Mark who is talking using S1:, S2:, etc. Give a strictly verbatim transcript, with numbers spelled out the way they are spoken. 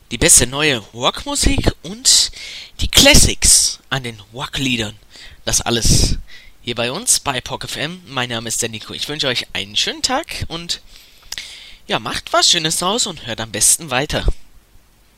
S1: Die beste neue Rockmusik und die Classics an den Rockliedern. Das alles hier bei uns bei P O K F M. Mein Name ist der Nico. Ich wünsche euch einen schönen Tag und ja, macht was Schönes draus und hört am besten weiter.